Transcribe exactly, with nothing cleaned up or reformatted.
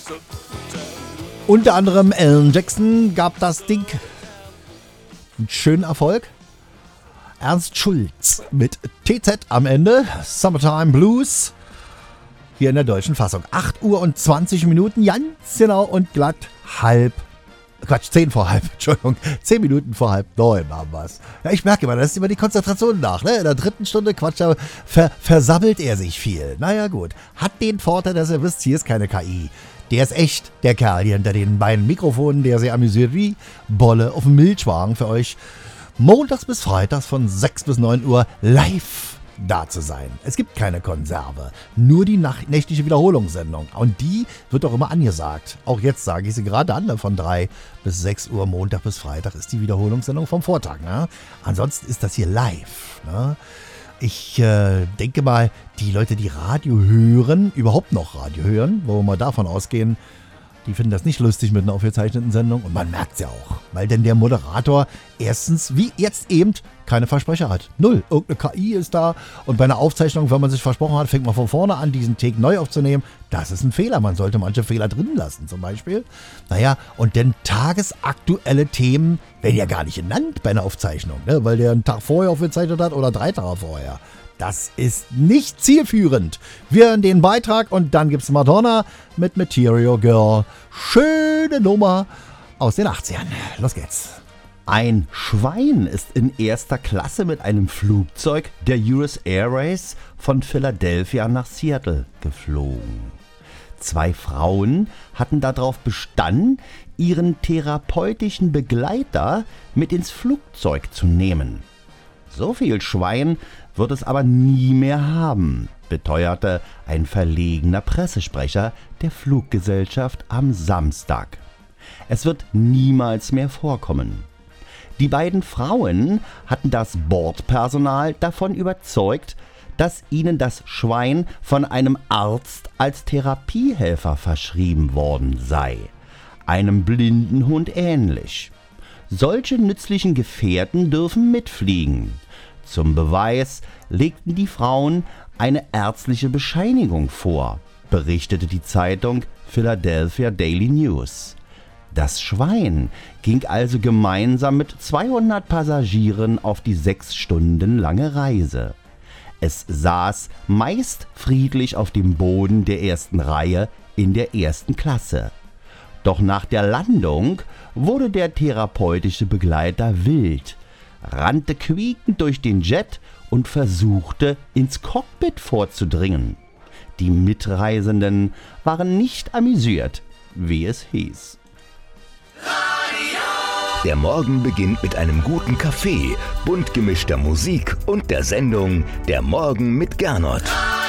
Unter anderem Alan Jackson gab das Ding einen schönen Erfolg. Ernst Schulz mit T Z am Ende, Summertime Blues, hier in der deutschen Fassung. acht Uhr und zwanzig Minuten, ganz genau und glatt halb, Quatsch, zehn vor halb, Entschuldigung, zehn Minuten vor halb neun haben wir es. Ja, ich merke immer, das ist immer die Konzentration nach, ne? In der dritten Stunde, Quatsch, aber ver, versammelt er sich viel. Naja gut, hat den Vorteil, dass ihr wisst, hier ist keine K I. Der ist echt, der Kerl hier hinter den beiden Mikrofonen, der sehr amüsiert wie Bolle auf dem Milchwagen für euch montags bis freitags von sechs bis neun Uhr live da zu sein. Es gibt keine Konserve, nur die nach- nächtliche Wiederholungssendung. Und die wird auch immer angesagt. Auch jetzt sage ich sie gerade an, von drei bis sechs Uhr Montag bis Freitag ist die Wiederholungssendung vom Vortag. Ne? Ansonsten ist das hier live. Ne? Ich äh, denke mal, die Leute, die Radio hören, überhaupt noch Radio hören, wo wir mal davon ausgehen, die finden das nicht lustig mit einer aufgezeichneten Sendung. Und man merkt es ja auch, weil denn der Moderator erstens, wie jetzt eben, keine Versprecher hat. Null. Irgendeine K I ist da und bei einer Aufzeichnung, wenn man sich versprochen hat, fängt man von vorne an, diesen Take neu aufzunehmen. Das ist ein Fehler. Man sollte manche Fehler drin lassen zum Beispiel. Naja, und denn tagesaktuelle Themen werden ja gar nicht genannt bei einer Aufzeichnung, ne? Weil der einen Tag vorher aufgezeichnet hat oder drei Tage vorher. Das ist nicht zielführend. Wir hören den Beitrag und dann gibt's Madonna mit Material Girl. Schöne Nummer aus den achtzigern. Los geht's. Ein Schwein ist in erster Klasse mit einem Flugzeug der U S Airways von Philadelphia nach Seattle geflogen. Zwei Frauen hatten darauf bestanden, ihren therapeutischen Begleiter mit ins Flugzeug zu nehmen. So viel Schwein wird es aber nie mehr haben, beteuerte ein verlegener Pressesprecher der Fluggesellschaft am Samstag. Es wird niemals mehr vorkommen. Die beiden Frauen hatten das Bordpersonal davon überzeugt, dass ihnen das Schwein von einem Arzt als Therapiehelfer verschrieben worden sei, einem blinden Hund ähnlich. Solche nützlichen Gefährten dürfen mitfliegen. Zum Beweis legten die Frauen eine ärztliche Bescheinigung vor, berichtete die Zeitung Philadelphia Daily News. Das Schwein ging also gemeinsam mit zweihundert Passagieren auf die sechs Stunden lange Reise. Es saß meist friedlich auf dem Boden der ersten Reihe in der ersten Klasse. Doch nach der Landung wurde der therapeutische Begleiter wild, rannte quiekend durch den Jet und versuchte, ins Cockpit vorzudringen. Die Mitreisenden waren nicht amüsiert, wie es hieß. Der Morgen beginnt mit einem guten Kaffee, bunt gemischter Musik und der Sendung Der Morgen mit Gernot.